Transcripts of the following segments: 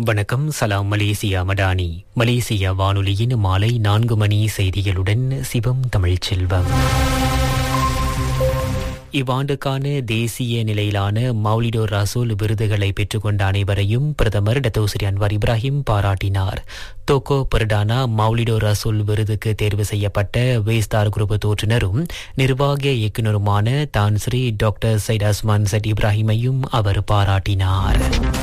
வணக்கம். சலாம் Malaysia Madani. Malaysia வானொலியின் மாலை 4 மணி செய்திகளுடன் சிவம் தமிழ்ச்செல்வம். இவ்வாண்டுக்கான தேசிய நிலையிலான மௌலிடோ ரசூல் விருதுகளை பெற்றுக்கொண்ட அனைவரையும் பிரதமர் டத்தோஸ்ரீ அன்வார் இப்ராஹிம் பாராட்டினார். தோக்கோ பெர்டானா மௌலிடோ ரசூல் விருதுக்கு தேர்வு செய்யப்பட்ட வேஸ்தார் குரூப் தோற்றுநரும் நிர்வாக இயக்குநருமான தான் ஸ்ரீ டாக்டர் சைட் அஸ்மான் சட் இப்ராஹிமையும் அவர் பாராட்டினார்.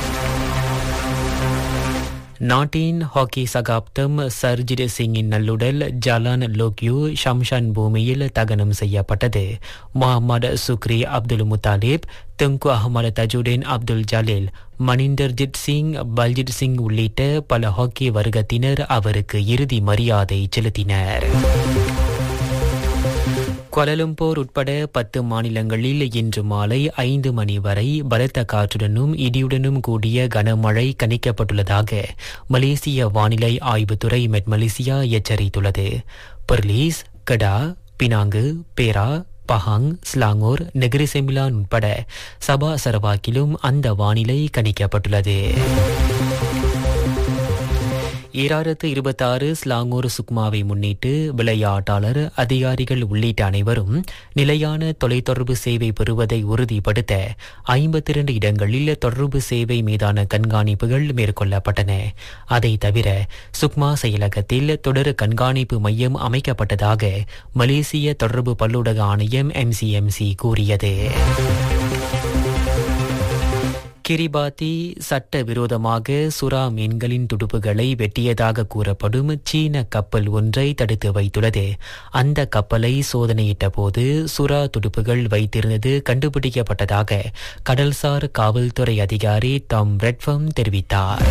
நாட்டின் ஹாக்கி சகாப்தம் சர்ஜித் சிங்கின் நல்லுடல் ஜலான் லோக்யூ ஷம்ஷான் பூமியில் தகனம் செய்யப்பட்டது. முகமது சுக்ரி அப்துல் முத்தாலிப், தெங்கு அஹமது தஜுடீன் அப்துல் ஜலீல், மணிந்தர்ஜித் சிங், பல்ஜித் சிங் உள்ளிட்ட பல ஹாக்கி வர்க்கத்தினர் அவருக்கு இறுதி மரியாதை செலுத்தினர். குவாலலம்பூர் உட்பட 10 மாநிலங்களில் இன்று மாலை 5 மணி வரை பலத்த காற்றுடனும் இடியுடனும் கூடிய கனமழை கணிக்கப்பட்டுள்ளதாக மலேசிய வானிலை ஆய்வுத்துறை மெட் மலேசியா எச்சரித்துள்ளது. பெர்லிஸ், கடா, பினாங்கு, பேரா, பஹாங், ஸ்லாங்கூர், நெகிரி செமிலான் உட்பட சபா சரவாக்கிலும் அந்த வானிலை கணிக்கப்பட்டுள்ளது. 2026 ஸ்லாங்கூர் சுக்மாவை முன்னிட்டு விளையாட்டாளர், அதிகாரிகள் உள்ளிட்ட அனைவரும் நிலையான தொலைத்தொடர்பு சேவை பெறுவதை உறுதிப்படுத்த 52 இடங்களில் தொடர்பு சேவை மீதான கண்காணிப்புகள் மேற்கொள்ளப்பட்டன. அதை தவிர சுக்மா செயலகத்தில் தொடர் கண்காணிப்பு மையம் அமைக்கப்பட்டதாக மலேசிய தொடர்பு பல்லூடக ஆணையம் MCMC கூறியது. கிரிபாத்தி சட்டவிரோதமாக சுறா மீன்களின் துடுப்புகளை வெட்டியதாக கூறப்படும் சீன கப்பல் ஒன்றை தடுத்து வைத்துள்ளது. அந்த கப்பலை சோதனையிட்ட போது சுறா துடுப்புகள் வைத்திருந்தது கண்டுபிடிக்கப்பட்டதாக கடல்சார் காவல்துறை அதிகாரி டாம் ரெட்ஃபம் தெரிவித்தார்.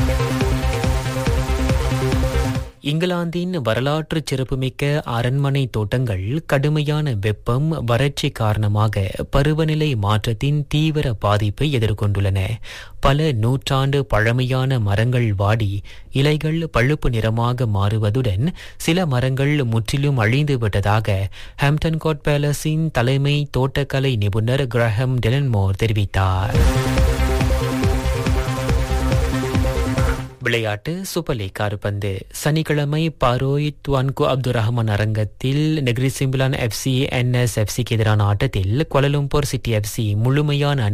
இங்கிலாந்தின் வரலாற்று சிறப்புமிக்க அரண்மனை தோட்டங்கள் கடுமையான வெப்பம், வறட்சி காரணமாக பருவநிலை மாற்றத்தின் தீவிர பாதிப்பை எதிர்கொண்டுள்ளன. பல நூற்றாண்டு பழமையான மரங்கள் வாடி இலைகள் பழுப்பு நிறமாக மாறுவதுடன் சில மரங்கள் முற்றிலும் அழிந்து விட்டதாக ஹாம்ப்டன் கோர்ட் பேலஸின் தலைமை தோட்டக்கலை நிபுணர் கிரஹம் டெலன்மோர் தெரிவித்தார். விளையாட்டு சூப்பர் லீக் கால்பந்து. சனிக்கிழமை பாரோய் துவான்கு அப்துல் ரஹ்மான் அரங்கத்தில் நெகிரி சிம்பிளான் FC NSFCக்கு எதிரான ஆட்டத்தில் குவாலலம்பூர் சிட்டி FC முழுமையான